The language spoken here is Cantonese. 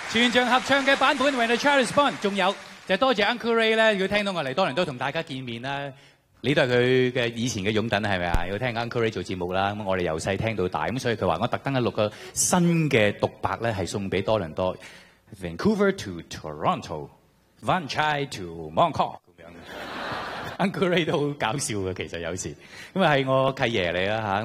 全場合唱嘅版本 When the Child is Born， 仲有就多謝 Uncle Ray 咧，佢聽到我嚟多倫多同大家見面啦。你都係佢嘅以前嘅擁躉係咪啊？要聽 Uncle Ray 做節目啦，咁我哋由細聽到大，咁所以佢話我特登錄個新嘅獨白咧，係送俾多倫多 Vancouver to Toronto，Van Chai to Mongkok 咁樣。Uncle Ray 都好搞笑嘅，其實有時咁啊係我契爺嚟啦嚇。